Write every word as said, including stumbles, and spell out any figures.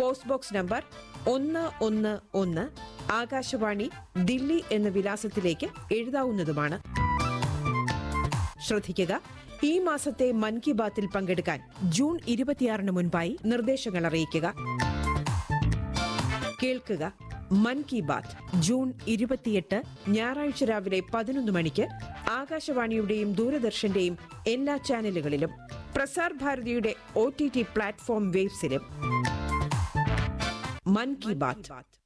Post box number ഒന്ന് ഒന്ന് ഒന്ന് ആകാശവാണി ദില്ലി എന്ന വിലാസത്തിലേക്ക് എഴുതാവുന്നതുമാണ്. ശ്രദ്ധിക്കുക, ഈ മാസത്തെ മൻ കി ബാത്തിൽ പങ്കെടുക്കാൻ ജൂൺ ഇരുപത്തിയാറിന് മുൻപായി നിർദ്ദേശങ്ങൾ അറിയിക്കുക. കേൾക്കുക, മൻ കി ബാത്ത് ജൂൺ ഇരുപത്തിയെട്ട് ഞായറാഴ്ച രാവിലെ പതിനൊന്ന് മണിക്ക് ആകാശവാണിയുടെയും ദൂരദർശന്റെയും എല്ലാ ചാനലുകളിലും Prasar ഭാരതിയുടെ O T T platform വേബ്സിലും. മൻ കി ബാത്ത്.